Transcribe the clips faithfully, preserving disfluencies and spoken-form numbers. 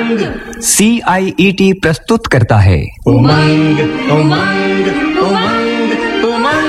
उमंग सी आई E T प्रस्तुत करता है उमंग उमंग उमंग उमंग।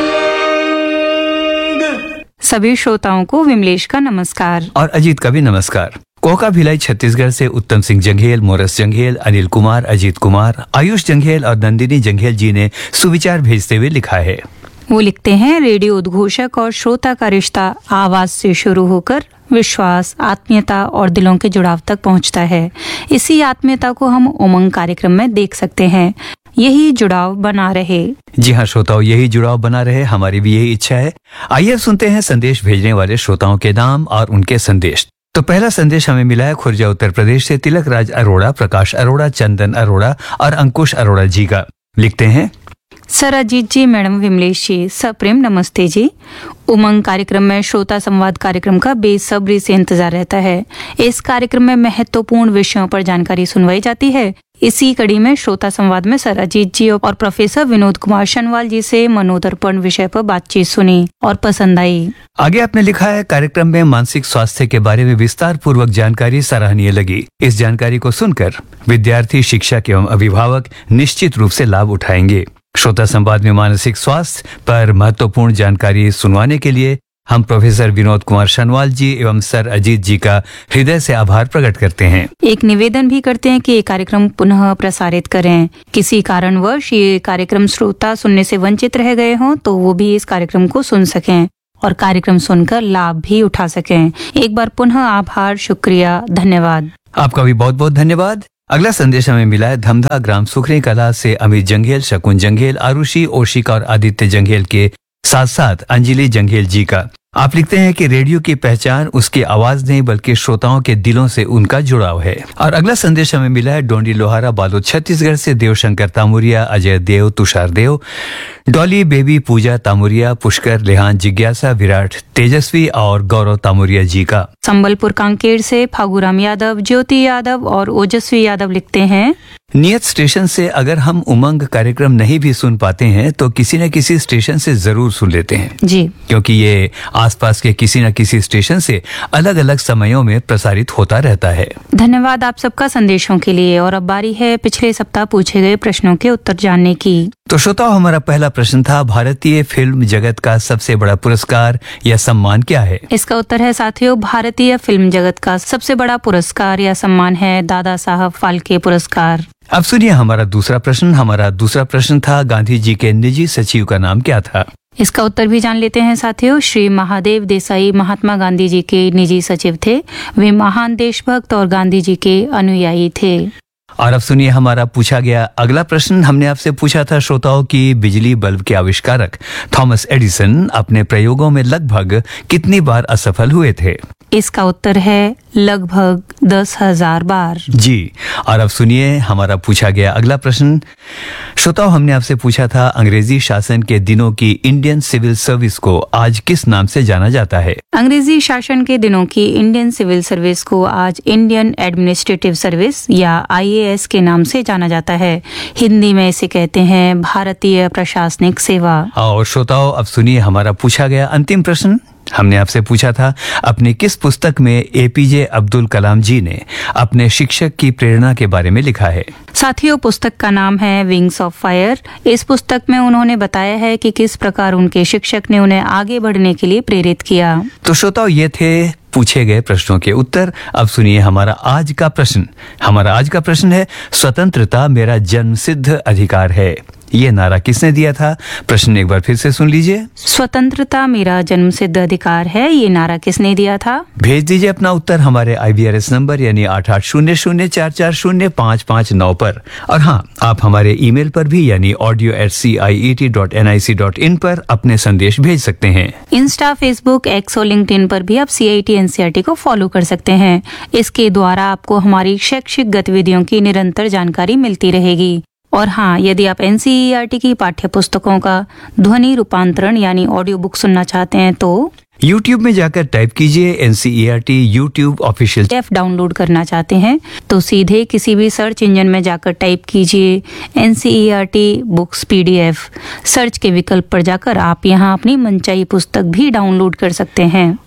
सभी श्रोताओं को विमलेश का नमस्कार और अजीत का भी नमस्कार। कोका भिलाई छत्तीसगढ़ से उत्तम सिंह जंघेल, मोरस जंघेल, अनिल कुमार, अजीत कुमार, आयुष जंघेल और नंदिनी जंघेल जी ने सुविचार भेजते हुए लिखा है। वो लिखते हैं, रेडियो उद्घोषक और श्रोता का रिश्ता आवाज से शुरू होकर विश्वास, आत्मीयता और दिलों के जुड़ाव तक पहुंचता है। इसी आत्मीयता को हम उमंग कार्यक्रम में देख सकते हैं। यही जुड़ाव बना रहे। जी हाँ श्रोताओं, यही जुड़ाव बना रहे, हमारी भी यही इच्छा है। आइए सुनते हैं संदेश भेजने वाले श्रोताओं के नाम और उनके संदेश। तो पहला संदेश हमें मिला है खुर्जा उत्तर प्रदेश से तिलक राज अरोड़ा, प्रकाश अरोड़ा, चंदन अरोड़ा और अंकुश अरोड़ा जी का। लिखते हैं, सर अजीत जी, मैडम विमलेश जी, सप्रेम नमस्ते जी। उमंग कार्यक्रम में श्रोता संवाद कार्यक्रम का बेसब्री से इंतजार रहता है। इस कार्यक्रम में महत्वपूर्ण विषयों पर जानकारी सुनवाई जाती है। इसी कड़ी में श्रोता संवाद में सर अजीत जी और प्रोफेसर विनोद कुमार शनवाल जी से मनोदर्पण विषय पर बातचीत सुनी और पसंद आई। आगे आपने लिखा है, कार्यक्रम में मानसिक स्वास्थ्य के बारे में विस्तार पूर्वक जानकारी सराहनीय लगी। इस जानकारी को सुनकर विद्यार्थी, शिक्षक एवं अभिभावक निश्चित रूप से लाभ उठाएंगे। श्रोता संवाद में मानसिक स्वास्थ्य पर महत्वपूर्ण जानकारी सुनवाने के लिए हम प्रोफेसर विनोद कुमार शनवाल जी एवं सर अजीत जी का हृदय से आभार प्रकट करते हैं। एक निवेदन भी करते हैं कि ये कार्यक्रम पुनः प्रसारित करें। किसी कारणवश ये कार्यक्रम श्रोता सुनने से वंचित रह गए हों तो वो भी इस कार्यक्रम को सुन सकें और कार्यक्रम सुनकर लाभ भी उठा सकें। एक बार पुनः आभार, शुक्रिया, धन्यवाद। आपका भी बहुत बहुत धन्यवाद। अगला संदेश हमें मिला है धमधा ग्राम सुखरी कला से अमित जंघेल, शकुन जंघेल, आरुषि, ओशिका और आदित्य जंघेल के साथ साथ अंजलि जंघेल जी का। आप लिखते हैं कि रेडियो की पहचान उसकी आवाज नहीं बल्कि श्रोताओं के दिलों से उनका जुड़ाव है। और अगला संदेश हमें मिला है डोंडी लोहारा, बालोद छत्तीसगढ़ से देवशंकर तामुरिया, अजय देव, तुषार देव, डॉली बेबी, पूजा तामुरिया, पुष्कर, लेहान, जिज्ञासा, विराट, तेजस्वी और गौरव तामुरिया जी का। संबलपुर कांकेर से फागुराम यादव, ज्योति यादव और ओजस्वी यादव लिखते हैं, नियत स्टेशन से अगर हम उमंग कार्यक्रम नहीं भी सुन पाते हैं तो किसी न किसी स्टेशन से जरूर सुन लेते हैं जी, क्योंकि ये आसपास के किसी न किसी स्टेशन से अलग अलग समयों में प्रसारित होता रहता है। धन्यवाद आप सबका संदेशों के लिए। और अब बारी है पिछले सप्ताह पूछे गए प्रश्नों के उत्तर जानने की। तो श्रोताओ, हमारा पहला प्रश्न था, भारतीय फिल्म जगत का सबसे बड़ा पुरस्कार या सम्मान क्या है? इसका उत्तर है साथियों, भारतीय फिल्म जगत का सबसे बड़ा पुरस्कार या सम्मान है दादा साहब फाल्के पुरस्कार। अब सुनिए हमारा दूसरा प्रश्न। हमारा दूसरा प्रश्न था, गांधी जी के निजी सचिव का नाम क्या था? इसका उत्तर भी जान लेते हैं साथियों। श्री महादेव देसाई महात्मा गांधी जी के निजी सचिव थे। वे महान देशभक्त और गांधी जी के अनुयायी थे। और अब सुनिए हमारा पूछा गया अगला प्रश्न। हमने आपसे पूछा था श्रोताओं की बिजली बल्ब के आविष्कारक थॉमस एडिसन अपने प्रयोगों में लगभग कितनी बार असफल हुए थे? इसका उत्तर है लगभग दस हजार बार। जी। और अब सुनिए हमारा पूछा गया अगला प्रश्न। श्रोताओं, हमने आपसे पूछा था अंग्रेजी शासन के दिनों की इंडियन सिविल सर्विस को आज किस नाम से जाना जाता है? अंग्रेजी शासन के दिनों की इंडियन सिविल सर्विस को आज इंडियन एडमिनिस्ट्रेटिव सर्विस या आई ए एस के नाम से जाना जाता है। हिंदी में इसे कहते हैं भारतीय प्रशासनिक सेवा। और श्रोताओं, अब सुनिए हमारा पूछा गया अंतिम प्रश्न। हमने आपसे पूछा था अपनी किस पुस्तक में ए पी जे अब्दुल कलाम जी ने अपने शिक्षक की प्रेरणा के बारे में लिखा है? साथियों, पुस्तक का नाम है विंग्स ऑफ फायर। इस पुस्तक में उन्होंने बताया है कि किस प्रकार उनके शिक्षक ने उन्हें आगे बढ़ने के लिए प्रेरित किया। तो श्रोताओं, ये थे पूछे गए प्रश्नों के उत्तर। अब सुनिए हमारा आज का प्रश्न। हमारा आज का प्रश्न है, स्वतंत्रता मेरा जन्मसिद्ध अधिकार है। ये नारा किसने दिया था? प्रश्न एक बार फिर से सुन लीजिए। स्वतंत्रता मेरा जन्मसिद्ध अधिकार है, ये नारा किसने दिया था? भेज दीजिए अपना उत्तर हमारे आई बी आर एस नंबर यानी आठ आठ शून्य शून्य चार चार शून्य पाँच पाँच नौ पर। और हाँ, आप हमारे ईमेल पर भी यानी audio eight C I E T dot N I C dot in पर अपने संदेश भेज सकते हैं। इंस्टा, फेसबुक, एक्स और लिंक्डइन पर भी आप सी I T N C R T को फॉलो कर सकते हैं। इसके द्वारा आपको हमारी शैक्षिक गतिविधियों की निरंतर जानकारी मिलती रहेगी। और हाँ, यदि आप N C E R T की पाठ्य पुस्तकों का ध्वनि रूपांतरण यानी ऑडियो बुक सुनना चाहते हैं तो यूट्यूब में जाकर टाइप कीजिए N C E R T YouTube official. App download करना चाहते हैं तो सीधे किसी भी सर्च इंजन में जाकर टाइप कीजिए N C E R T books P D F. Search के विकल्प पर जाकर आप यहां अपनी मनचाही पुस्तक भी डाउनलोड कर सकते हैं।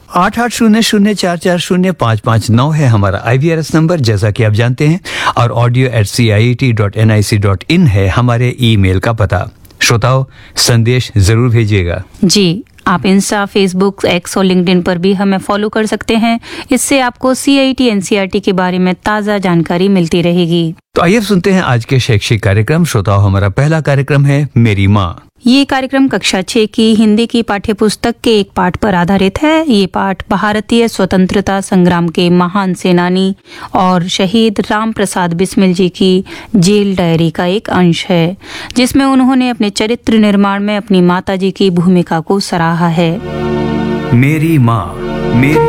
आठ आठ शून्य शून्य चार चार शून्य पाँच पाँच नौ है हमारा आई वी आर एस नंबर, जैसा कि आप जानते हैं, और audio eight C I E T dot N I C dot in है हमारे ईमेल का पता। श्रोताओं, संदेश जरूर भेजिएगा। जी, आप इंस्टा, फेसबुक, एक्स और लिंक्डइन पर भी हमें फॉलो कर सकते हैं। इससे आपको सी I T N C E R T के बारे में ताज़ा जानकारी मिलती रहेगी। तो आइए सुनते हैं आज के शैक्षिक कार्यक्रम। श्रोताओं, हमारा पहला कार्यक्रम है मेरी माँ। ये कार्यक्रम कक्षा छह की हिंदी की पाठ्य पुस्तक के एक पाठ पर आधारित है। ये पाठ भारतीय स्वतंत्रता संग्राम के महान सेनानी और शहीद राम प्रसाद बिस्मिल जी की जेल डायरी का एक अंश है, जिसमें उन्होंने अपने चरित्र निर्माण में अपनी माताजी की भूमिका को सराहा है। मेरी माँ। मेरी